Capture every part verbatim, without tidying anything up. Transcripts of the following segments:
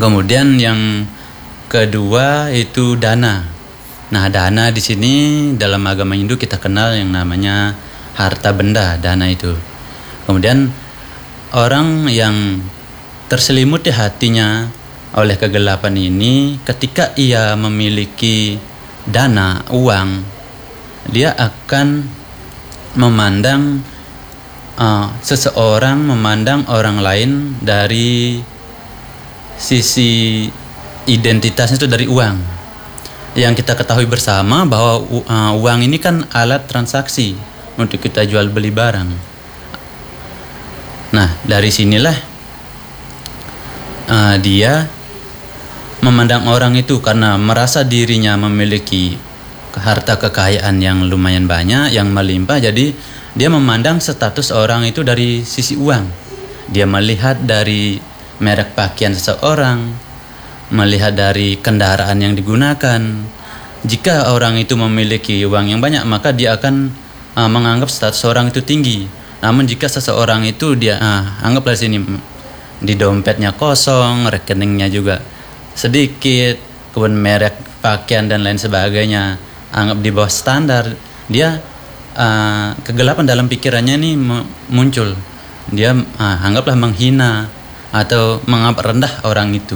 Kemudian yang kedua itu dana. Nah, dana di sini dalam agama Hindu kita kenal yang namanya harta benda, dana itu. Kemudian orang yang terselimut di hatinya oleh kegelapan ini, ketika ia memiliki dana, uang, dia akan memandang uh, seseorang memandang orang lain dari sisi identitasnya itu dari uang. Yang kita ketahui bersama bahwa uh, uang ini kan alat transaksi untuk kita jual beli barang. Nah, dari sinilah uh, dia memandang orang itu karena merasa dirinya memiliki harta kekayaan yang lumayan banyak, yang melimpah, jadi dia memandang status orang itu dari sisi uang. Dia melihat dari merek pakaian seseorang, melihat dari kendaraan yang digunakan. Jika orang itu memiliki uang yang banyak, maka dia akan uh, menganggap status orang itu tinggi. Namun jika seseorang itu dia uh, anggaplah sini di dompetnya kosong, rekeningnya juga sedikit, kemudian merek pakaian dan lain sebagainya anggap di bawah standar, dia uh, kegelapan dalam pikirannya ini muncul. Dia uh, anggaplah menghina atau menganggap rendah orang itu.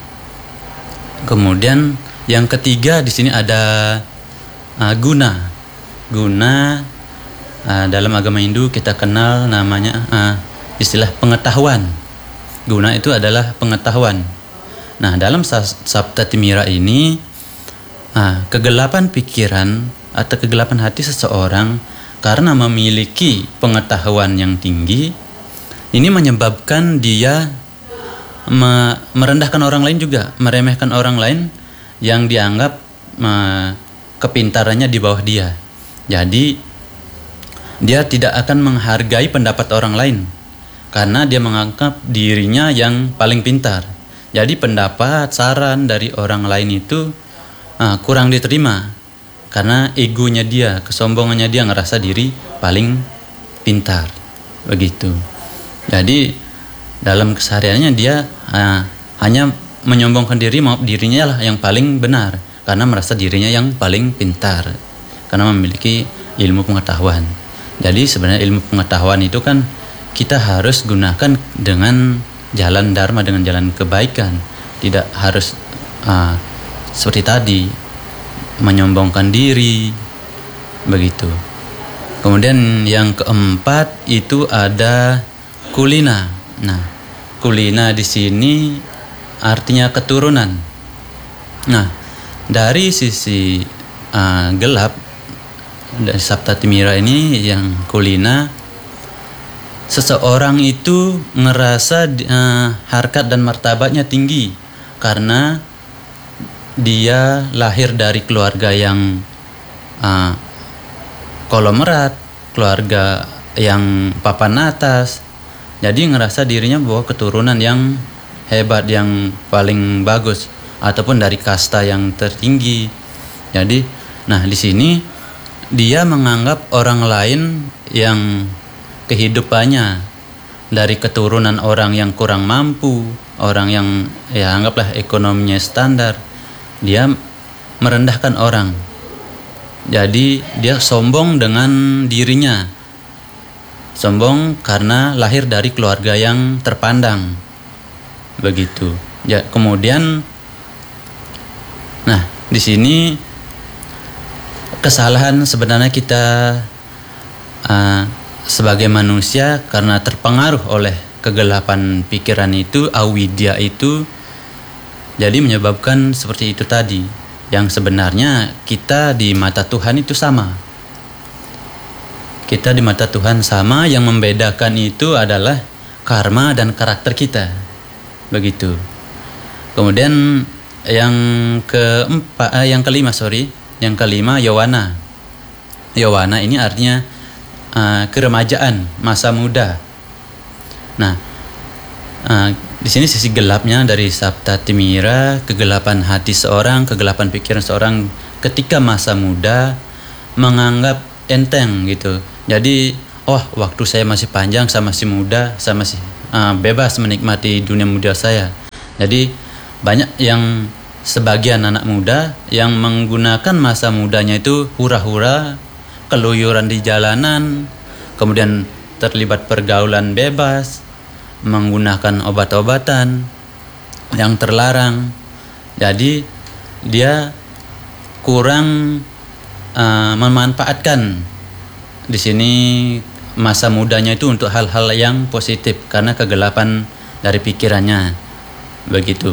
Kemudian yang ketiga di sini ada uh, guna. Guna uh, dalam agama Hindu kita kenal namanya uh, istilah pengetahuan. Guna itu adalah pengetahuan. Nah, dalam Saptatimira ini uh, kegelapan pikiran atau kegelapan hati seseorang karena memiliki pengetahuan yang tinggi, ini menyebabkan dia merendahkan orang lain juga, meremehkan orang lain yang dianggap uh, kepintarannya di bawah dia. Jadi dia tidak akan menghargai pendapat orang lain karena dia menganggap dirinya yang paling pintar. Jadi pendapat, saran dari orang lain itu uh, kurang diterima karena egonya dia, kesombongannya dia ngerasa diri paling pintar. Begitu. Jadi dalam kesehariannya dia uh, hanya menyombongkan diri, maaf dirinya lah yang paling benar karena merasa dirinya yang paling pintar karena memiliki ilmu pengetahuan. Jadi sebenarnya ilmu pengetahuan itu kan kita harus gunakan dengan jalan dharma, dengan jalan kebaikan, tidak harus uh, seperti tadi menyombongkan diri begitu. Kemudian yang keempat itu ada kulina. Nah, kulina di sini artinya keturunan. Nah, dari sisi uh, gelap dari Saptatimira ini yang kulina, seseorang itu ngerasa uh, harkat dan martabatnya tinggi karena dia lahir dari keluarga yang uh, konglomerat, keluarga yang papan atas. Jadi ngerasa dirinya bahwa keturunan yang hebat, yang paling bagus, ataupun dari kasta yang tertinggi. Jadi, nah di sini dia menganggap orang lain yang kehidupannya dari keturunan orang yang kurang mampu, orang yang ya anggaplah ekonominya standar, dia merendahkan orang. Jadi dia sombong dengan dirinya. Sombong karena lahir dari keluarga yang terpandang. Begitu. Ya, kemudian nah, di sini kesalahan sebenarnya kita uh, sebagai manusia karena terpengaruh oleh kegelapan pikiran itu, avidya itu, jadi menyebabkan seperti itu tadi. Yang sebenarnya kita di mata Tuhan itu sama. Kita di mata Tuhan sama, yang membedakan itu adalah karma dan karakter kita. Begitu. Kemudian yang keempat, eh, yang kelima sorry, yang kelima yawana. Yawana ini artinya uh, keremajaan, masa muda. Nah, uh, di sini sisi gelapnya dari Saptatimira, kegelapan hati seorang, kegelapan pikiran seorang ketika masa muda menganggap enteng gitu. Jadi, oh waktu saya masih panjang, saya masih muda, saya masih uh, bebas menikmati dunia muda saya. Jadi banyak yang sebagian anak muda yang menggunakan masa mudanya itu hura-hura, keluyuran di jalanan, kemudian terlibat pergaulan bebas, menggunakan obat-obatan yang terlarang. Jadi dia kurang uh, memanfaatkan di sini masa mudanya itu untuk hal-hal yang positif karena kegelapan dari pikirannya. Begitu.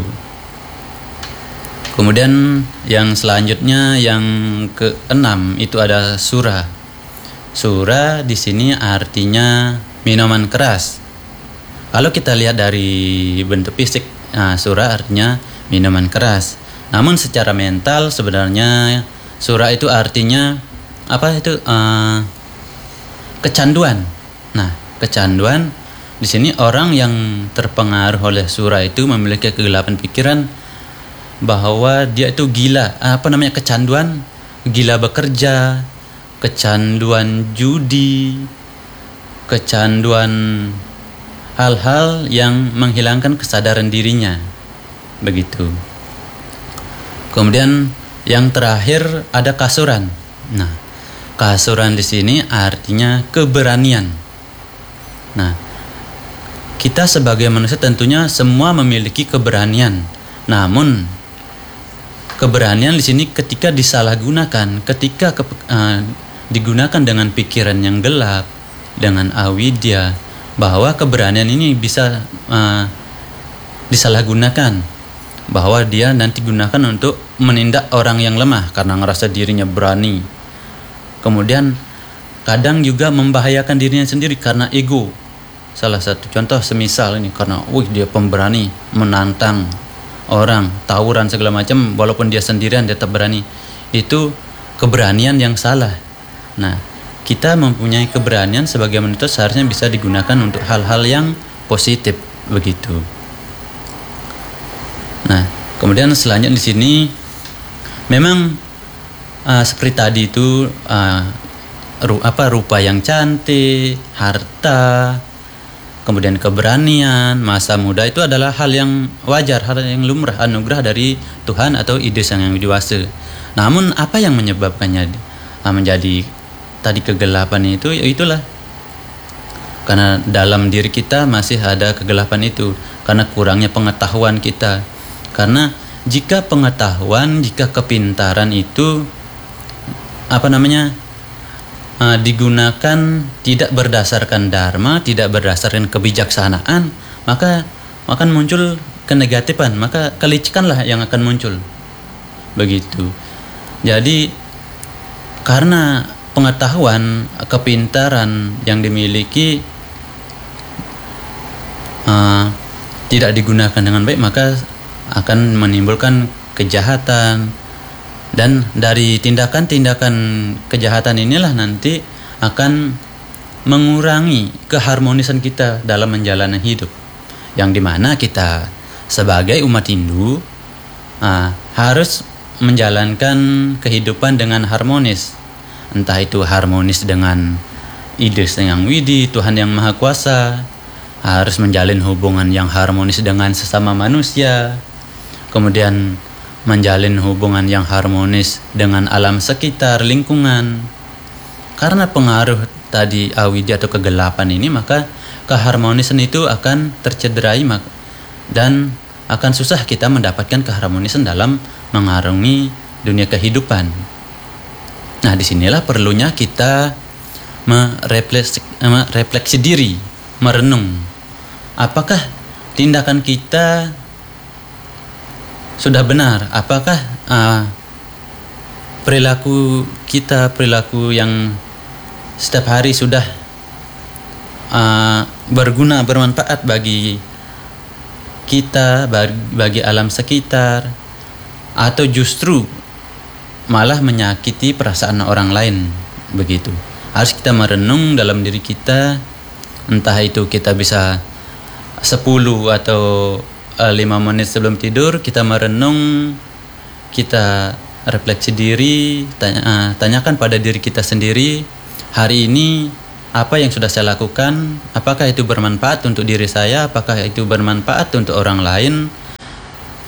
Kemudian yang selanjutnya yang keenam itu ada sura. Sura di sini artinya minuman keras. Kalau kita lihat dari bentuk fisik, nah, sura artinya minuman keras. Namun secara mental sebenarnya sura itu artinya apa itu? Uh, kecanduan. Nah, kecanduan di sini orang yang terpengaruh oleh sura itu memiliki kegelapan pikiran bahwa dia itu gila, apa namanya kecanduan, gila bekerja, kecanduan judi, kecanduan hal-hal yang menghilangkan kesadaran dirinya. Begitu. Kemudian yang terakhir ada kasuran. Nah, kasuran di sini artinya keberanian. Nah, kita sebagai manusia tentunya semua memiliki keberanian. Namun keberanian di sini ketika disalahgunakan, ketika ke, uh, digunakan dengan pikiran yang gelap, dengan awidya, bahwa keberanian ini bisa uh, disalahgunakan, bahwa dia nanti gunakan untuk menindak orang yang lemah karena ngerasa dirinya berani. Kemudian kadang juga membahayakan dirinya sendiri karena ego. Salah satu contoh semisal ini karena wih dia pemberani, menantang orang, tawuran segala macam, walaupun dia sendirian dia tetap berani. Itu keberanian yang salah. Nah, kita mempunyai keberanian sebagai manusia seharusnya bisa digunakan untuk hal-hal yang positif, begitu. Nah, kemudian selanjutnya di sini memang Uh, seperti tadi itu uh, ru, apa rupa yang cantik, harta, kemudian keberanian, masa muda itu adalah hal yang wajar, hal yang lumrah, anugerah dari Tuhan atau ide Sang Yang Widi Wasa. Namun apa yang menyebabkannya uh, menjadi tadi kegelapan itu? Ya itulah karena dalam diri kita masih ada kegelapan itu, karena kurangnya pengetahuan kita. Karena jika pengetahuan, jika kepintaran itu apa namanya uh, digunakan tidak berdasarkan dharma, tidak berdasarkan kebijaksanaan, maka akan muncul kenegatifan, maka kelicikanlah yang akan muncul. Begitu. Jadi karena pengetahuan, kepintaran yang dimiliki uh, tidak digunakan dengan baik, maka akan menimbulkan kejahatan. Dan dari tindakan-tindakan kejahatan inilah nanti akan mengurangi keharmonisan kita dalam menjalani hidup. Yang dimana kita sebagai umat Hindu uh, harus menjalankan kehidupan dengan harmonis. Entah itu harmonis dengan ide Sang Yang Widi, Tuhan Yang Maha Kuasa, harus menjalin hubungan yang harmonis dengan sesama manusia, kemudian menjalin hubungan yang harmonis dengan alam sekitar, lingkungan. Karena pengaruh tadi awidya atau kegelapan ini, maka keharmonisan itu akan tercederai dan akan susah kita mendapatkan keharmonisan dalam mengarungi dunia kehidupan. Nah, disinilah perlunya kita merefleksi, merefleksi diri, merenung. Apakah tindakan kita sudah benar? Apakah uh, perilaku kita, perilaku yang setiap hari sudah uh, berguna, bermanfaat bagi kita, bagi, bagi alam sekitar, atau justru malah menyakiti perasaan orang lain? Begitu. Harus kita merenung dalam diri kita, entah itu kita bisa sepuluh atau lima menit sebelum tidur kita merenung, kita refleksi diri, tanya, uh, tanyakan pada diri kita sendiri, hari ini apa yang sudah saya lakukan, apakah itu bermanfaat untuk diri saya, apakah itu bermanfaat untuk orang lain,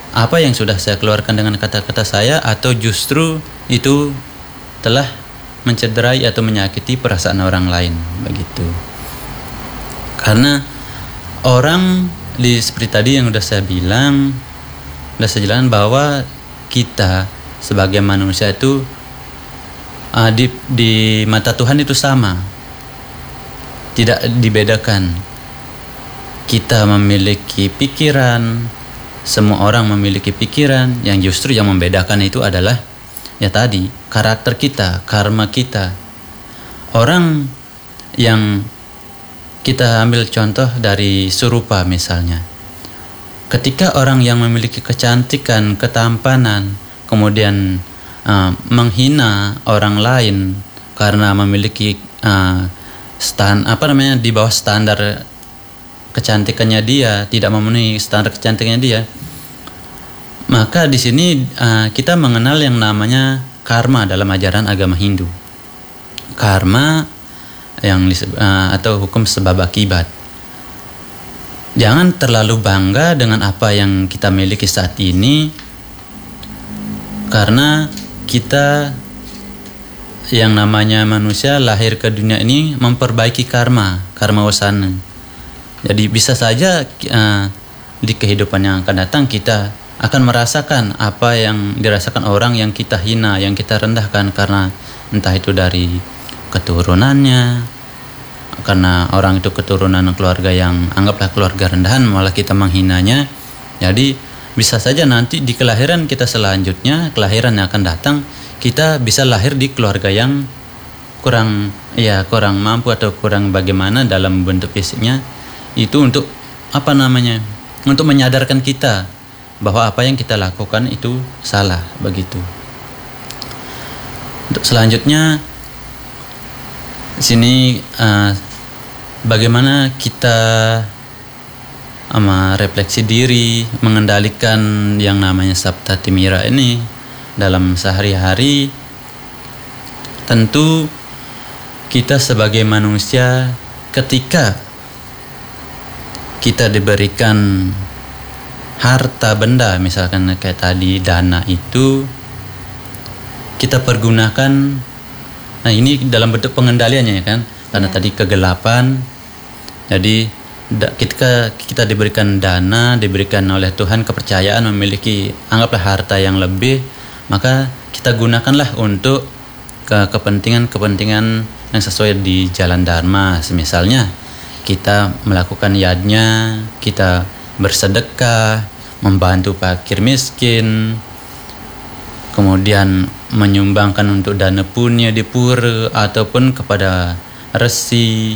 apa yang sudah saya keluarkan dengan kata-kata saya, atau justru itu telah mencederai atau menyakiti perasaan orang lain, begitu. Karena orang di seperti tadi yang sudah saya bilang, sudah saya jelaskan bahwa kita sebagai manusia itu uh, di, di mata Tuhan itu sama, tidak dibedakan. Kita memiliki pikiran, semua orang memiliki pikiran. Yang justru yang membedakan itu adalah ya tadi, karakter kita, karma kita. Orang yang kita ambil contoh dari Surupa misalnya. Ketika orang yang memiliki kecantikan, ketampanan, kemudian uh, menghina orang lain karena memiliki uh, stand apa namanya di bawah standar kecantikannya dia, tidak memenuhi standar kecantikannya dia, maka di sini uh, kita mengenal yang namanya karma dalam ajaran agama Hindu. Karma yang uh, atau hukum sebab akibat. Jangan terlalu bangga dengan apa yang kita miliki saat ini, karena kita yang namanya manusia lahir ke dunia ini memperbaiki karma, karma wasana. Jadi bisa saja uh, di kehidupan yang akan datang kita akan merasakan apa yang dirasakan orang yang kita hina, yang kita rendahkan, karena entah itu dari keturunannya, karena orang itu keturunan keluarga yang anggaplah keluarga rendahan, malah kita menghinanya. Jadi bisa saja nanti di kelahiran kita selanjutnya, kelahiran yang akan datang, kita bisa lahir di keluarga yang kurang ya kurang mampu atau kurang bagaimana dalam bentuk fisiknya. Itu untuk apa namanya? Untuk menyadarkan kita bahwa apa yang kita lakukan itu salah, begitu. Untuk selanjutnya sini uh, bagaimana kita ama refleksi diri, mengendalikan yang namanya Sabta Timira ini dalam sehari-hari. Tentu kita sebagai manusia, ketika kita diberikan harta benda, misalkan kayak tadi dana itu, kita pergunakan, nah ini dalam bentuk pengendaliannya ya kan, karena ya. Tadi kegelapan. Jadi ketika kita diberikan dana, diberikan oleh Tuhan kepercayaan memiliki anggaplah harta yang lebih, maka kita gunakanlah untuk ke kepentingan-kepentingan yang sesuai di jalan Dharma. Misalnya kita melakukan yadnya, kita bersedekah, membantu fakir miskin, kemudian menyumbangkan untuk dana punya di pura ataupun kepada resi,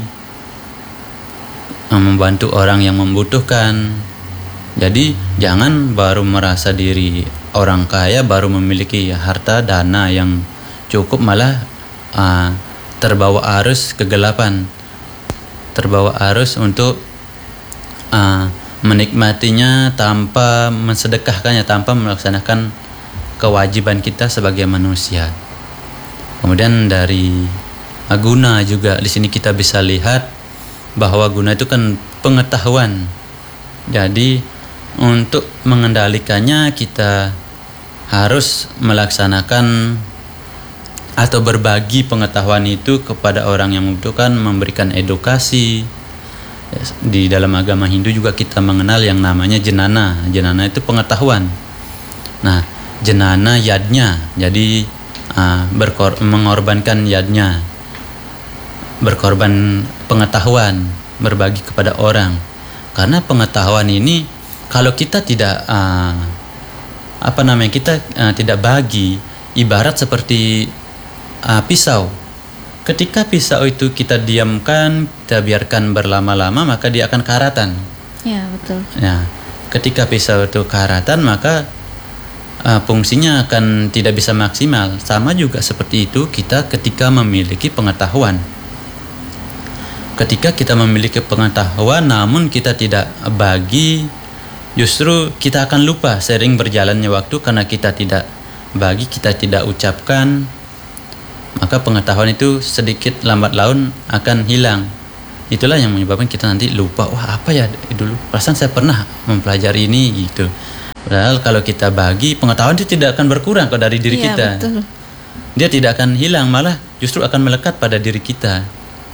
membantu orang yang membutuhkan. Jadi jangan baru merasa diri orang kaya, baru memiliki harta dana yang cukup, malah uh, terbawa arus kegelapan, terbawa arus untuk uh, menikmatinya tanpa mensedekahkannya, tanpa melaksanakan kewajiban kita sebagai manusia. Kemudian dari uh, guna juga di sini kita bisa lihat bahwa guna itu kan pengetahuan. Jadi untuk mengendalikannya kita harus melaksanakan atau berbagi pengetahuan itu kepada orang yang membutuhkan, memberikan edukasi. Di dalam agama Hindu juga kita mengenal yang namanya jenana. Jenana itu pengetahuan. Nah, jenana yadnya, jadi uh, berkor- mengorbankan yadnya, berkorban pengetahuan, berbagi kepada orang. Karena pengetahuan ini kalau kita tidak uh, apa namanya kita uh, tidak bagi, ibarat seperti uh, pisau. Ketika pisau itu kita diamkan, kita biarkan berlama-lama, maka dia akan karatan. Ya, betul. Nah, ketika pisau itu karatan, maka uh, fungsinya akan tidak bisa maksimal. Sama juga seperti itu kita ketika memiliki pengetahuan. Ketika kita memiliki pengetahuan namun kita tidak bagi, justru kita akan lupa sering berjalannya waktu karena kita tidak bagi, kita tidak ucapkan. Maka pengetahuan itu sedikit lambat laun akan hilang. Itulah yang menyebabkan kita nanti lupa, wah apa ya dulu, perasaan saya pernah mempelajari ini gitu. Padahal kalau kita bagi, pengetahuan itu tidak akan berkurang kalau dari diri Iya, kita. betul. Dia tidak akan hilang, malah justru akan melekat pada diri kita.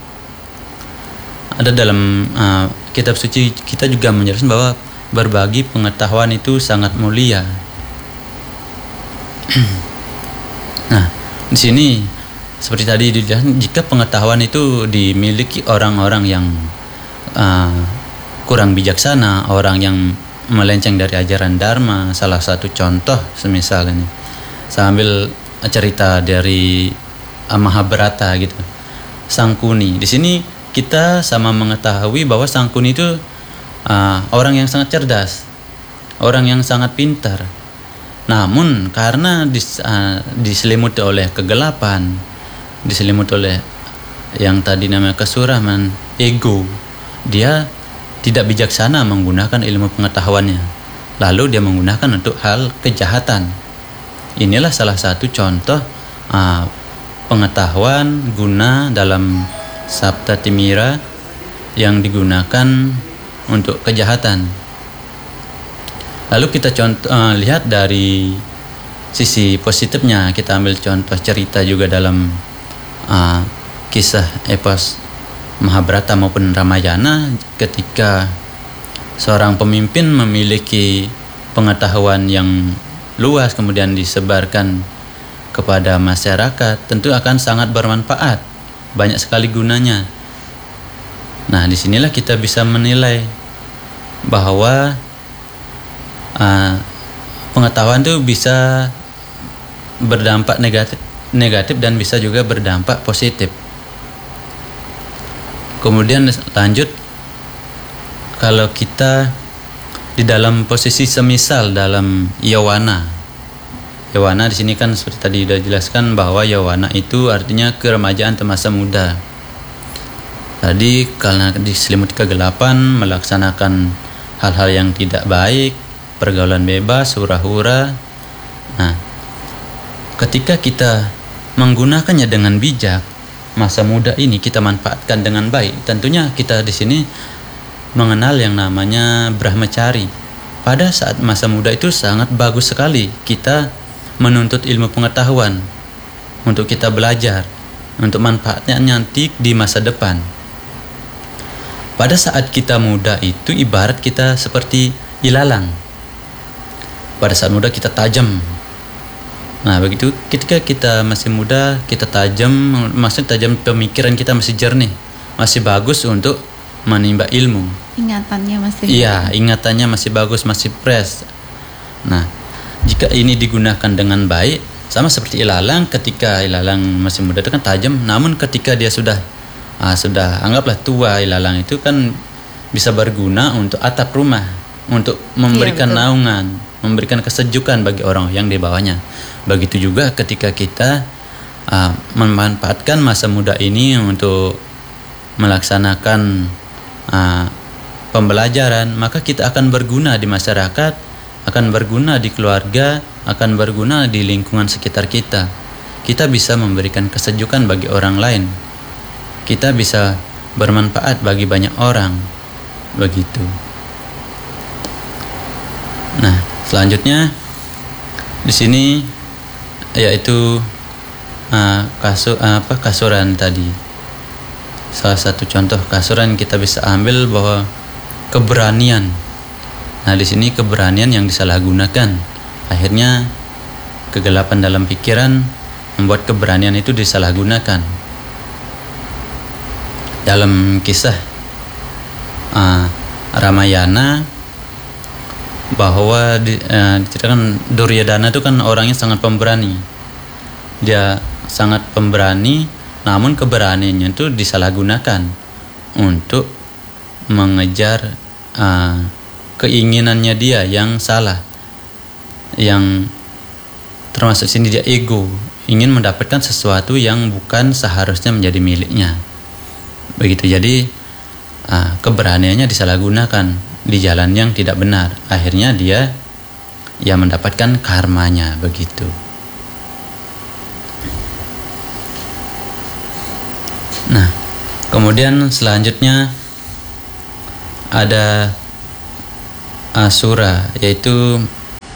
Ada dalam uh, kitab suci kita juga menjelaskan bahwa berbagi pengetahuan itu sangat mulia. Nah, di sini seperti tadi dijelaskan, jika pengetahuan itu dimiliki orang-orang yang uh, kurang bijaksana, orang yang melenceng dari ajaran Dharma, salah satu contoh semisal ini, sambil cerita dari uh, Mahabharata gitu, Sangkuni. Di sini kita sama mengetahui bahwa Sangkuni itu uh, orang yang sangat cerdas, orang yang sangat pintar. Namun karena dis, uh, diselimuti oleh kegelapan, diselimuti oleh yang tadi namanya kesuraman, ego, dia tidak bijaksana menggunakan ilmu pengetahuannya. Lalu dia menggunakan untuk hal kejahatan. Inilah salah satu contoh uh, pengetahuan guna dalam Sabta Timira yang digunakan untuk kejahatan. Lalu kita contoh, uh, lihat dari sisi positifnya. Kita ambil contoh cerita juga dalam uh, kisah epos Mahabharata maupun Ramayana, ketika seorang pemimpin memiliki pengetahuan yang luas kemudian disebarkan kepada masyarakat, tentu akan sangat bermanfaat, banyak sekali gunanya. Nah, disinilah kita bisa menilai bahwa uh, pengetahuan itu bisa berdampak negatif, negatif dan bisa juga berdampak positif. Kemudian lanjut, kalau kita di dalam posisi semisal dalam yawana, yawana di sini kan seperti tadi sudah jelaskan bahwa yawana itu artinya keremajaan atau masa muda. Tadi karena diselimuti kegelapan, melaksanakan hal-hal yang tidak baik, pergaulan bebas, hura-hura. Nah, ketika kita menggunakannya dengan bijak, masa muda ini kita manfaatkan dengan baik, tentunya kita di sini mengenal yang namanya brahmacari. Pada saat masa muda itu sangat bagus sekali kita menuntut ilmu pengetahuan untuk kita belajar, untuk manfaatnya nanti di masa depan. Pada saat kita muda itu ibarat kita seperti ilalang. Pada saat muda kita tajam. Nah, begitu ketika kita masih muda, kita tajam, maksudnya tajam, pemikiran kita masih jernih, masih bagus untuk menimba ilmu. Ingatannya masih Iya, ingatannya masih bagus, masih fresh. Nah, jika ini digunakan dengan baik, sama seperti ilalang, ketika ilalang masih muda itu kan tajam, namun ketika dia sudah ah, sudah anggaplah tua, ilalang itu kan bisa berguna untuk atap rumah, untuk memberikan Iya, naungan, memberikan kesejukan bagi orang yang di bawahnya. Begitu juga ketika kita uh, memanfaatkan masa muda ini untuk melaksanakan uh, pembelajaran, maka kita akan berguna di masyarakat, akan berguna di keluarga, akan berguna di lingkungan sekitar kita. Kita bisa memberikan kesejukan bagi orang lain. Kita bisa bermanfaat bagi banyak orang. Begitu. Nah, selanjutnya di sini yaitu uh, kasu, uh, apa kasuran tadi. Salah satu contoh kasuran kita bisa ambil bahwa keberanian. Nah, di sini keberanian yang disalahgunakan. Akhirnya kegelapan dalam pikiran membuat keberanian itu disalahgunakan. Dalam kisah uh, Ramayana, bahwa di, uh, diceritakan Duryodhana itu kan orangnya sangat pemberani. Dia sangat pemberani, namun keberaniannya itu disalahgunakan untuk mengejar uh, keinginannya dia yang salah, yang termasuk sini dia ego, ingin mendapatkan sesuatu yang bukan seharusnya menjadi miliknya. Begitu, jadi uh, keberaniannya disalahgunakan di jalan yang tidak benar. Akhirnya dia ya mendapatkan karmanya begitu. Nah, kemudian selanjutnya ada asura, yaitu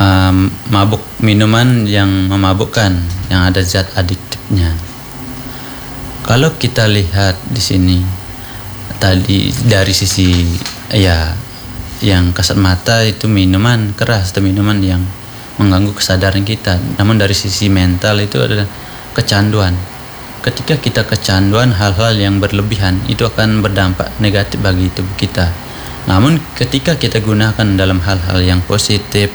um, mabuk minuman yang memabukkan, yang ada zat adiktifnya. Kalau kita lihat di sini tadi dari sisi ya yang kasat mata itu minuman keras atau minuman yang mengganggu kesadaran kita. Namun dari sisi mental itu adalah kecanduan. Ketika kita kecanduan hal-hal yang berlebihan, itu akan berdampak negatif bagi tubuh kita. Namun ketika kita gunakan dalam hal-hal yang positif,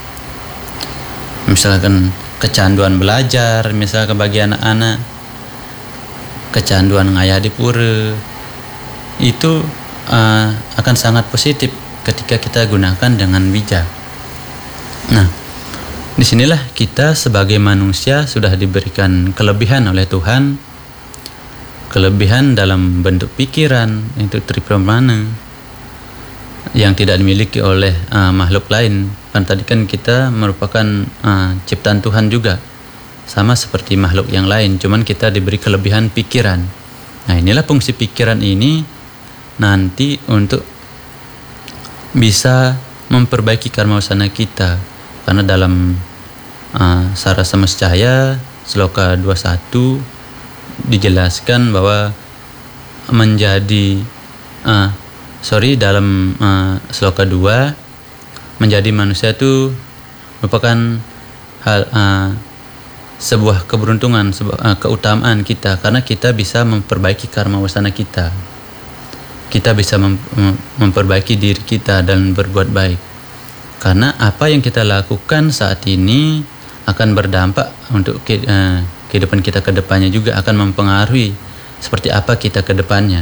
misalkan kecanduan belajar, misalkan bagi anak-anak, kecanduan ngayah di pura, itu uh, akan sangat positif ketika kita gunakan dengan bijak. Nah, disinilah kita sebagai manusia sudah diberikan kelebihan oleh Tuhan, kelebihan dalam bentuk pikiran, itu tripramana, yang tidak dimiliki oleh uh, makhluk lain. Kan tadi kan kita merupakan uh, ciptaan Tuhan juga, sama seperti makhluk yang lain, cuman kita diberi kelebihan pikiran. Nah, inilah fungsi pikiran ini nanti untuk bisa memperbaiki karma wasana kita. Karena dalam uh, Sarasa Mescaya Sloka dua puluh satu dijelaskan bahwa menjadi uh, sorry dalam uh, Sloka dua, menjadi manusia itu merupakan hal uh, sebuah keberuntungan, sebuah uh, keutamaan kita, karena kita bisa memperbaiki karma wasana kita. Kita bisa mem- memperbaiki diri kita dan berbuat baik. Karena apa yang kita lakukan saat ini akan berdampak untuk ke, uh, kehidupan kita ke depannya, juga akan mempengaruhi seperti apa kita ke depannya.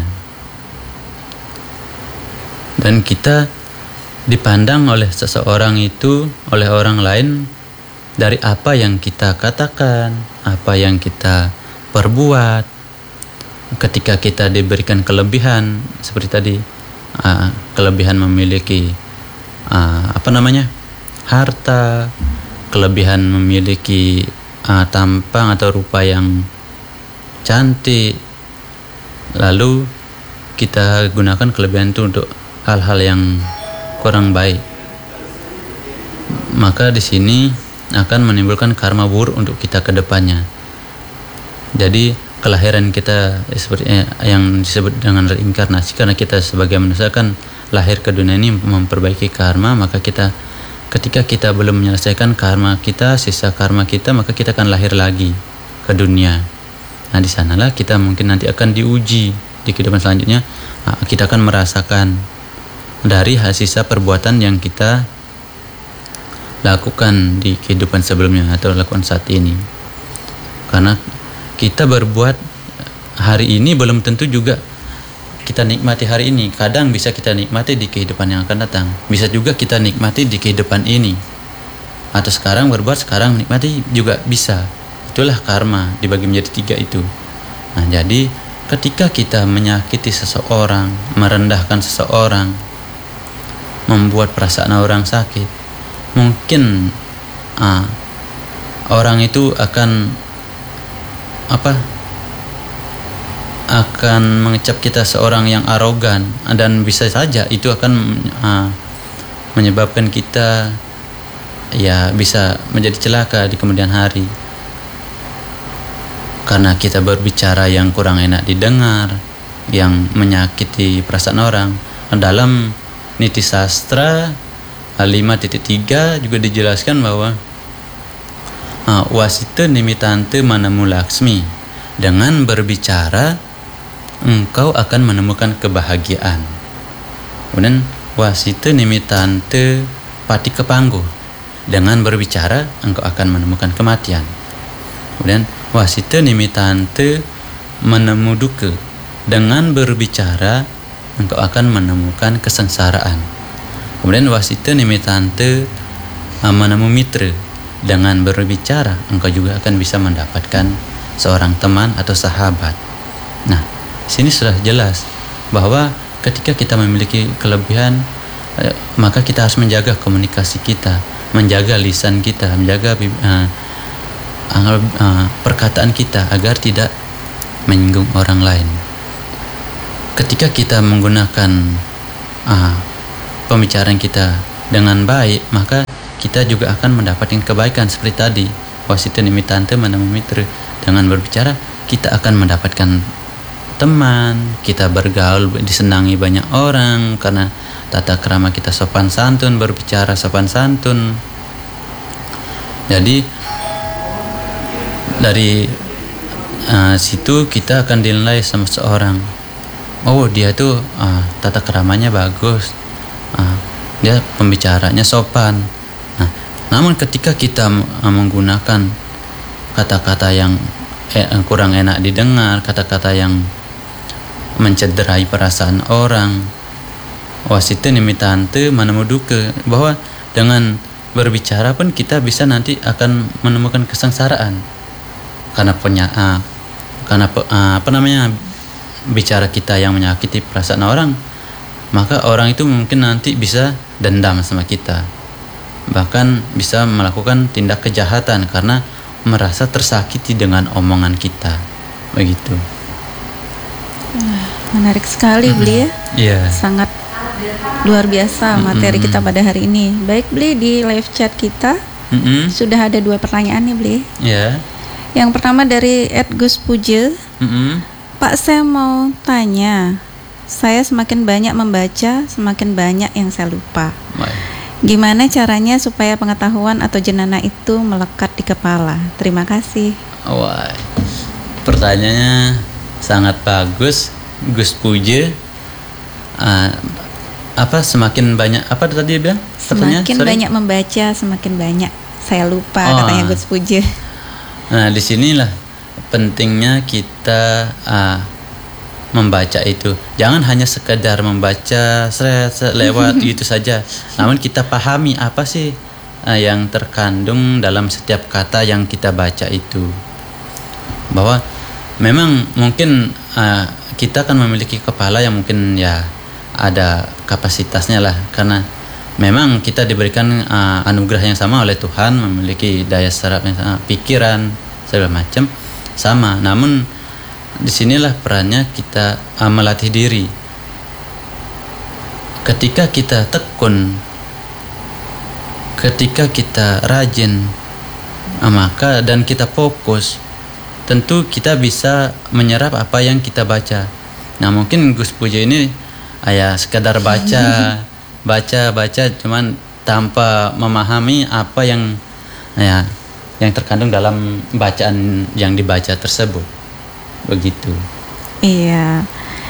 Dan kita dipandang oleh seseorang itu, oleh orang lain, dari apa yang kita katakan, apa yang kita perbuat. Ketika kita diberikan kelebihan seperti tadi, uh, kelebihan memiliki uh, apa namanya harta, kelebihan memiliki uh, tampang atau rupa yang cantik, lalu kita gunakan kelebihan itu untuk hal-hal yang kurang baik, maka di sini akan menimbulkan karma buruk untuk kita ke depannya. Jadi kelahiran kita seperti eh, yang disebut dengan reinkarnasi, karena kita sebagai manusia kan lahir ke dunia ini memperbaiki karma, maka kita ketika kita belum menyelesaikan karma kita, sisa karma kita, maka kita akan lahir lagi ke dunia. Nah, di sanalah kita mungkin nanti akan diuji di kehidupan selanjutnya. Nah, kita akan merasakan dari sisa perbuatan yang kita lakukan di kehidupan sebelumnya atau lakukan saat ini. Karena kita berbuat hari ini belum tentu juga kita nikmati hari ini. Kadang bisa kita nikmati di kehidupan yang akan datang, bisa juga kita nikmati di kehidupan ini, atau sekarang berbuat, sekarang menikmati juga bisa. Itulah karma dibagi menjadi tiga itu. Nah, jadi ketika kita menyakiti seseorang, merendahkan seseorang, membuat perasaan orang sakit, mungkin ah, orang itu akan apa akan mengecap kita seorang yang arogan, dan bisa saja itu akan uh, menyebabkan kita ya bisa menjadi celaka di kemudian hari, karena kita berbicara yang kurang enak didengar, yang menyakiti perasaan orang. Dalam Niti Sastra lima titik tiga juga dijelaskan bahwa uh, wasita nimitante manamu laksmi, dengan berbicara engkau akan menemukan kebahagiaan. Kemudian wasita nimitante pati kepanggo, dengan berbicara engkau akan menemukan kematian. Kemudian wasita nimitante menemu duka, dengan berbicara engkau akan menemukan kesengsaraan. Kemudian wasita nimitante menemu mitra, dengan berbicara engkau juga akan bisa mendapatkan seorang teman atau sahabat. Nah, sini sudah jelas bahwa ketika kita memiliki kelebihan, eh, maka kita harus menjaga komunikasi kita, menjaga lisan kita, menjaga uh, uh, perkataan kita agar tidak menyinggung orang lain. Ketika kita menggunakan uh, pembicaraan kita dengan baik, maka kita juga akan mendapatkan kebaikan seperti tadi. Wasita nimitante manama mitra. Dengan berbicara kita akan mendapatkan teman, kita bergaul, disenangi banyak orang karena tata krama kita sopan santun, berbicara sopan santun. Jadi dari uh, situ kita akan dinilai sama seorang. Oh, dia tuh uh, tata kramanya bagus, uh, dia pembicaranya sopan. Nah, namun ketika kita uh, menggunakan kata-kata yang eh, kurang enak didengar, kata-kata yang mencederai perasaan orang, wasita nimitante manamuduke, bahwa dengan berbicara pun kita bisa nanti akan menemukan kesengsaraan karena penya, uh, karena uh, apa namanya bicara kita yang menyakiti perasaan orang, maka orang itu mungkin nanti bisa dendam sama kita, bahkan bisa melakukan tindak kejahatan karena merasa tersakiti dengan omongan kita, begitu. Menarik sekali, mm-hmm. Bli ya. Yeah. Sangat luar biasa materi mm-hmm. kita pada hari ini. Baik, Bli, di live chat kita mm-hmm. sudah ada dua pertanyaan nih, Bli. Yeah. Yang pertama dari Ed Gus Puja. Mm-hmm. Pak, saya mau tanya. Saya semakin banyak membaca, semakin banyak yang saya lupa. Baik. Gimana caranya supaya pengetahuan atau jenana itu melekat di kepala? Terima kasih. Wah, pertanyaannya sangat bagus, Gus Puja. Uh, apa semakin banyak apa tadi dia bilang? Semakin banyak membaca, semakin banyak saya lupa, oh. katanya Gus Puja. Nah, disinilah pentingnya kita uh, membaca itu. Jangan hanya sekedar membaca seret, seret lewat gitu saja. Namun kita pahami apa sih uh, yang terkandung dalam setiap kata yang kita baca itu. Bahwa memang mungkin uh, kita akan memiliki kepala yang mungkin ya ada kapasitasnya lah, karena memang kita diberikan uh, anugerah yang sama oleh Tuhan, memiliki daya serap yang sama, pikiran segala macam sama. Namun disinilah perannya kita uh, melatih diri. Ketika kita tekun, ketika kita rajin, uh, maka dan kita fokus, tentu kita bisa menyerap apa yang kita baca. Nah, mungkin Gus Puja ini ya sekadar baca, baca, baca, cuman tanpa memahami apa yang ya yang terkandung dalam bacaan yang dibaca tersebut. Begitu. Iya.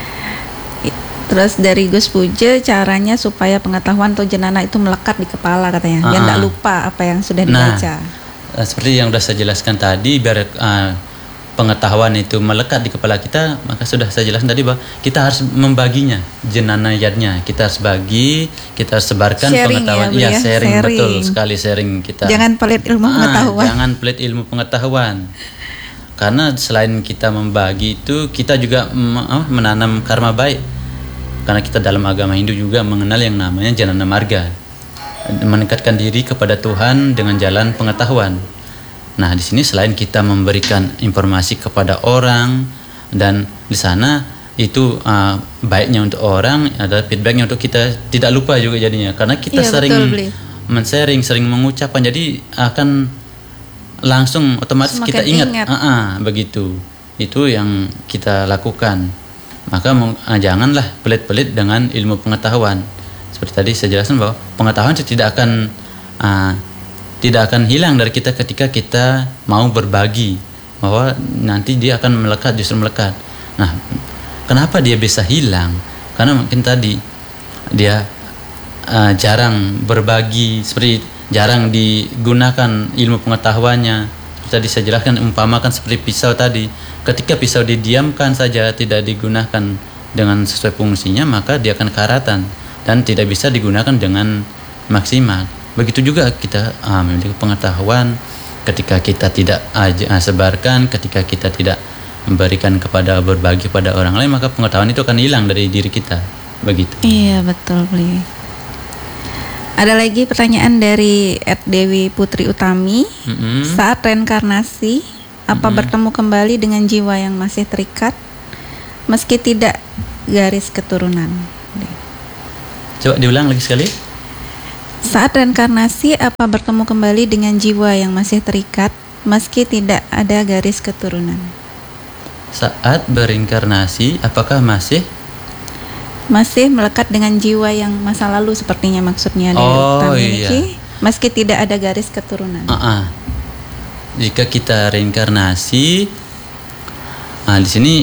Terus dari Gus Puja, caranya supaya pengetahuan atau jenana itu melekat di kepala katanya, biar tidak lupa apa yang sudah dibaca. Nah, seperti yang sudah saya jelaskan tadi, biar uh, pengetahuan itu melekat di kepala kita, maka sudah saya jelaskan tadi bahwa kita harus membaginya, jenanayatnya kita harus bagi, kita harus sebarkan sharing pengetahuan. Ya, ya sharing, sharing, betul sekali sharing kita. Jangan pelit ilmu ah, pengetahuan. Jangan pelit ilmu pengetahuan. Karena selain kita membagi itu, kita juga menanam karma baik. Karena kita dalam agama Hindu juga mengenal yang namanya janana marga, mendekatkan diri kepada Tuhan dengan jalan pengetahuan. Nah, di sini selain kita memberikan informasi kepada orang, dan di sana itu uh, baiknya untuk orang, ada feedbacknya untuk kita, tidak lupa juga jadinya, karena kita iya, sering men-sharing, sering mengucapkan, jadi akan langsung otomatis semakin kita ingat, ingat. Uh -uh, begitu. Itu yang kita lakukan. Maka uh, janganlah pelit-pelit dengan ilmu pengetahuan. Seperti tadi saya jelaskan bahwa pengetahuan itu tidak akan uh, tidak akan hilang dari kita ketika kita mau berbagi, bahwa nanti dia akan melekat, justru melekat. Nah, kenapa dia bisa hilang? Karena mungkin tadi dia uh, jarang berbagi, seperti jarang digunakan ilmu pengetahuannya. Seperti tadi saya jelaskan, umpamakan seperti pisau tadi, ketika pisau didiamkan saja, tidak digunakan dengan sesuai fungsinya, maka dia akan karatan dan tidak bisa digunakan dengan maksimal. Begitu juga kita uh, memiliki pengetahuan, ketika kita tidak uh, sebarkan, ketika kita tidak memberikan kepada, berbagi pada orang lain, maka pengetahuan itu akan hilang dari diri kita. Begitu. Iya, betul, Bli. Ada lagi pertanyaan dari Ed Dewi Putri Utami. Mm-hmm. Saat reinkarnasi, apa mm-hmm. bertemu kembali dengan jiwa yang masih terikat meski tidak garis keturunan? Coba diulang lagi sekali. Saat reinkarnasi, apa bertemu kembali dengan jiwa yang masih terikat meski tidak ada garis keturunan? Saat berinkarnasi, apakah masih masih melekat dengan jiwa yang masa lalu sepertinya maksudnya dari oh, memiliki iya. meski tidak ada garis keturunan. Uh-uh. Jika kita reinkarnasi, nah di sini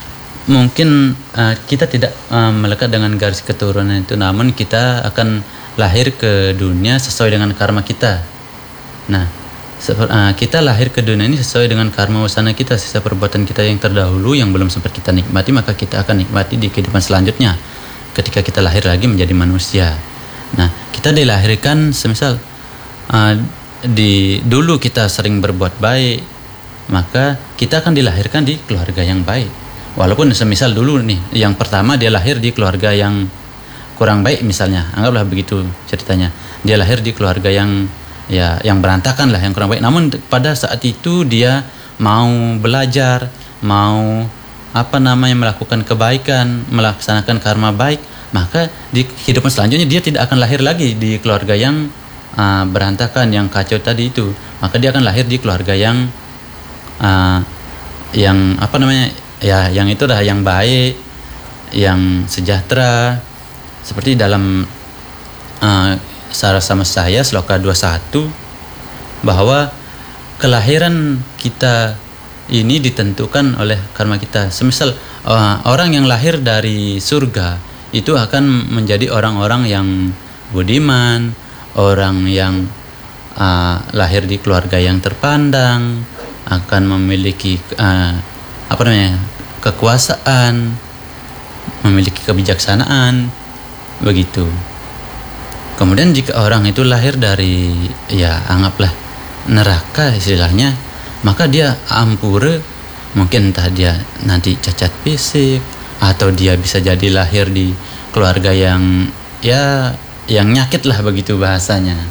mungkin uh, kita tidak uh, melekat dengan garis keturunan itu, namun kita akan lahir ke dunia sesuai dengan karma kita. Nah, se- uh, kita lahir ke dunia ini sesuai dengan karma wasana kita, sisa perbuatan kita yang terdahulu yang belum sempat kita nikmati, maka kita akan nikmati di kehidupan selanjutnya ketika kita lahir lagi menjadi manusia. Nah, kita dilahirkan semisal uh, di dulu kita sering berbuat baik, maka kita akan dilahirkan di keluarga yang baik. Walaupun semisal dulu nih, yang pertama dia lahir di keluarga yang kurang baik misalnya, anggaplah begitu ceritanya. Dia lahir di keluarga yang ya yang berantakan lah, yang kurang baik. Namun pada saat itu dia mau belajar, mau apa namanya melakukan kebaikan, melaksanakan karma baik, maka di kehidupan selanjutnya dia tidak akan lahir lagi di keluarga yang uh, berantakan, yang kacau tadi itu. Maka dia akan lahir di keluarga yang uh, yang apa namanya ya yang itu dah yang baik, yang sejahtera. Seperti dalam uh, Sara sama saya Sloka dua puluh satu, bahwa kelahiran kita ini ditentukan oleh karma kita. Semisal uh, orang yang lahir dari surga itu akan menjadi orang-orang yang budiman, orang yang uh, lahir di keluarga yang terpandang, akan memiliki uh, apa namanya kekuasaan, memiliki kebijaksanaan. Begitu. Kemudian jika orang itu lahir dari ya anggaplah neraka istilahnya, maka dia ampura, mungkin entah dia nanti cacat fisik, atau dia bisa jadi lahir di keluarga yang ya yang nyakit lah begitu bahasanya.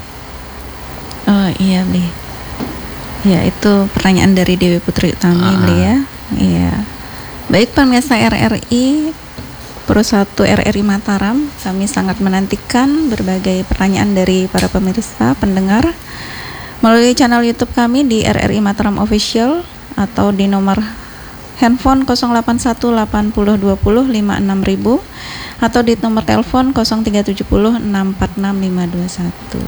Oh iya Bli. Ya itu pertanyaan dari Dewi Putri Utami uh-uh. Bli ya. Iya. Baik pemirsa R R I Pro satu R R I Mataram, kami sangat menantikan berbagai pertanyaan dari para pemirsa pendengar melalui channel YouTube kami di R R I Mataram Official atau di nomor handphone nol delapan satu delapan nol dua nol lima enam ribu atau di nomor telepon nol tiga tujuh nol enam empat enam lima dua satu.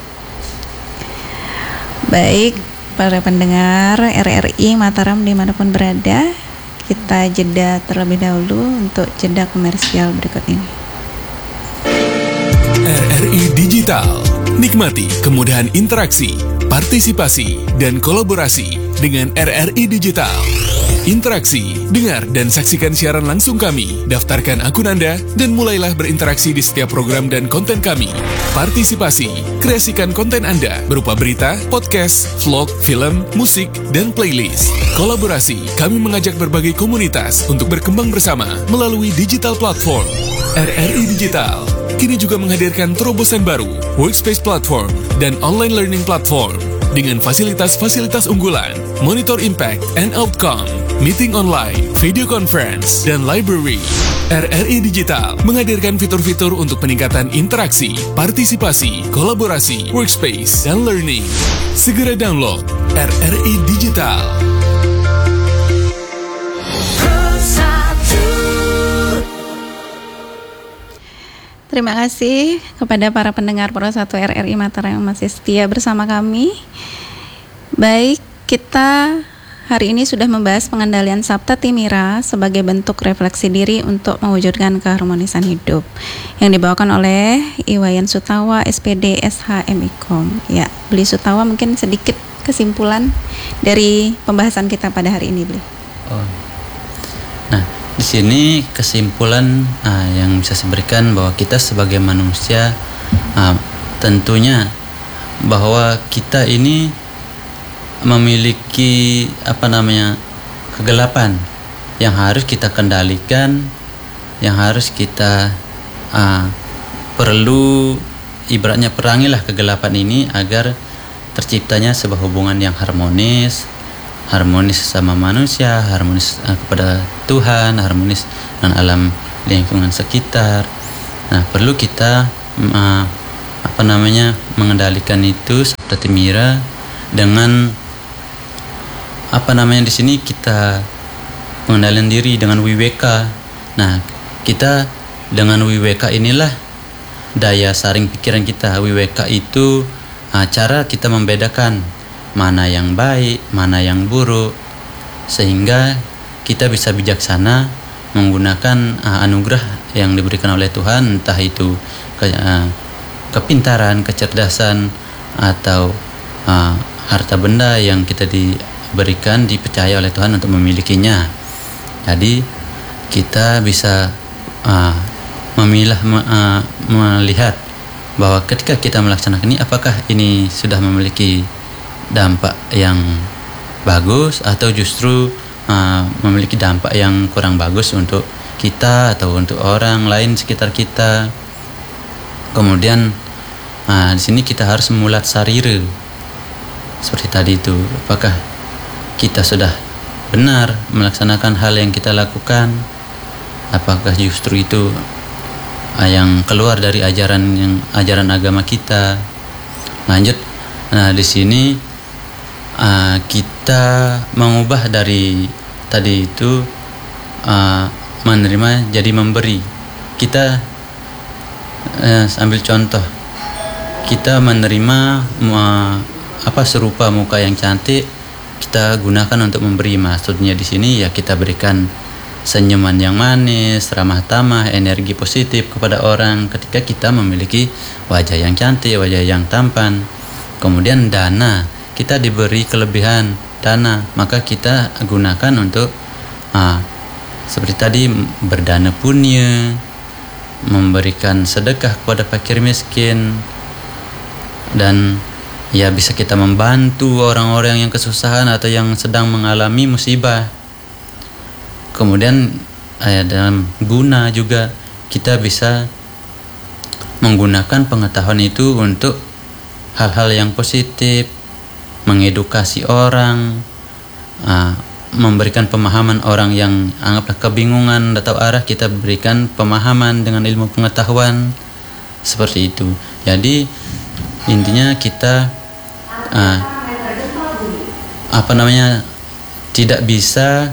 Baik para pendengar R R I Mataram dimanapun berada, kita jeda terlebih dahulu untuk jeda komersial berikut ini. R R I Digital, nikmati kemudahan interaksi, partisipasi, dan kolaborasi dengan R R I Digital. Interaksi, dengar dan saksikan siaran langsung kami, daftarkan akun Anda, dan mulailah berinteraksi di setiap program dan konten kami. Partisipasi, kreasikan konten Anda berupa berita, podcast, vlog, film, musik, dan playlist. Kolaborasi, kami mengajak berbagai komunitas untuk berkembang bersama melalui digital platform. R R I Digital kini juga menghadirkan terobosan baru, workspace platform, dan online learning platform dengan fasilitas-fasilitas unggulan, monitor impact and outcome, meeting online, video conference, dan library. R R I Digital menghadirkan fitur-fitur untuk peningkatan interaksi, partisipasi, kolaborasi, workspace, dan learning. Segera download R R I Digital. Terima kasih kepada para pendengar Pro satu R R I Mataram yang masih setia bersama kami. Baik, kita hari ini sudah membahas pengendalian Sapta Timira sebagai bentuk refleksi diri untuk mewujudkan keharmonisan hidup yang dibawakan oleh Iwayan Sutawa, S P D S H M I Kom. Ya, Bli Sutawa mungkin sedikit kesimpulan dari pembahasan kita pada hari ini, Bli. Oh. Nah, di sini kesimpulan uh, yang bisa saya berikan bahwa kita sebagai manusia uh, tentunya bahwa kita ini memiliki apa namanya kegelapan yang harus kita kendalikan, yang harus kita uh, perlu ibaratnya perangilah kegelapan ini agar terciptanya sebuah hubungan yang harmonis, harmonis sama manusia, harmonis uh, kepada Tuhan, harmonis dengan alam lingkungan sekitar. Nah, perlu kita uh, apa namanya mengendalikan itu sabda timira dengan apa namanya di sini kita pengendalian diri dengan wiweka. Nah, kita dengan wiweka inilah daya saring pikiran kita. Wiweka itu uh, cara kita membedakan mana yang baik, mana yang buruk, sehingga kita bisa bijaksana menggunakan uh, anugerah yang diberikan oleh Tuhan, entah itu ke, uh, kepintaran, kecerdasan, atau uh, harta benda yang kita diberikan, dipercaya oleh Tuhan untuk memilikinya. Jadi kita bisa uh, memilah, uh, melihat bahwa ketika kita melaksanakan ini, apakah ini sudah memiliki dampak yang bagus atau justru uh, memiliki dampak yang kurang bagus untuk kita atau untuk orang lain sekitar kita. Kemudian uh, di sini kita harus memulat sarira seperti tadi itu. Apakah kita sudah benar melaksanakan hal yang kita lakukan? Apakah justru itu uh, yang keluar dari ajaran yang ajaran agama kita? Lanjut, nah di sini uh, kita mengubah dari tadi itu uh, menerima jadi memberi. Kita uh, ambil contoh, kita menerima uh, apa serupa muka yang cantik, kita gunakan untuk memberi. Maksudnya di sini ya kita berikan senyuman yang manis, ramah tamah, energi positif kepada orang ketika kita memiliki wajah yang cantik, wajah yang tampan. Kemudian dana, kita diberi kelebihan dana, maka kita gunakan untuk ah, seperti tadi berdana punya, memberikan sedekah kepada fakir miskin, dan ya bisa kita membantu orang-orang yang kesusahan atau yang sedang mengalami musibah. Kemudian eh, dalam guna juga kita bisa menggunakan pengetahuan itu untuk hal-hal yang positif, mengedukasi orang, uh, memberikan pemahaman orang yang anggaplah kebingungan atau arah, kita berikan pemahaman dengan ilmu pengetahuan seperti itu. Jadi intinya kita uh, apa namanya tidak bisa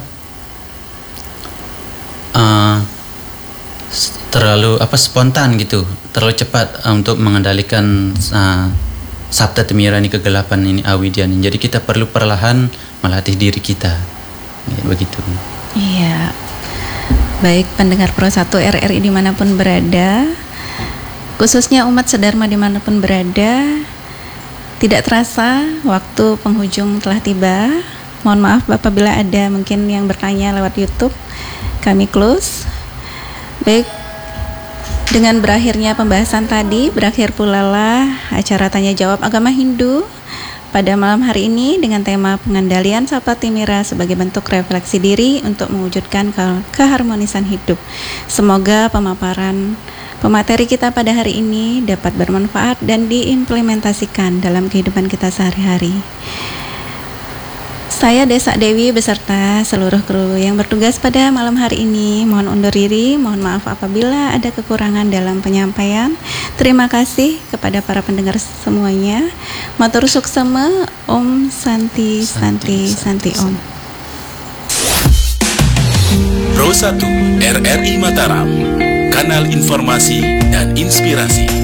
uh, terlalu apa spontan gitu, terlalu cepat uh, untuk mengendalikan uh, sabda timira ini, kegelapan ini, awidya ini. Jadi kita perlu perlahan melatih diri kita, ya, begitu. Iya. Baik pendengar Pro satu R R I dimanapun berada, khususnya umat sedharma dimanapun berada, tidak terasa waktu penghujung telah tiba. Mohon maaf apabila ada mungkin yang bertanya lewat YouTube, kami close. Baik, dengan berakhirnya pembahasan tadi, berakhir pula lah acara tanya jawab agama Hindu pada malam hari ini dengan tema pengendalian sabda timira sebagai bentuk refleksi diri untuk mewujudkan ke- keharmonisan hidup. Semoga pemaparan pemateri kita pada hari ini dapat bermanfaat dan diimplementasikan dalam kehidupan kita sehari-hari. Saya Desa Dewi beserta seluruh kru yang bertugas pada malam hari ini mohon undur diri, mohon maaf apabila ada kekurangan dalam penyampaian. Terima kasih kepada para pendengar semuanya. Matur suksema, Om Santi Santi Santi Om. Pro satu R R I Mataram, kanal informasi dan inspirasi.